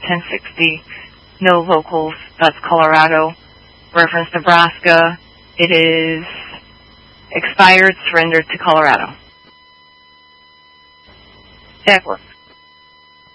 1060. No locals. That's Colorado. Reference Nebraska. It is expired, surrendered to Colorado. Jack works.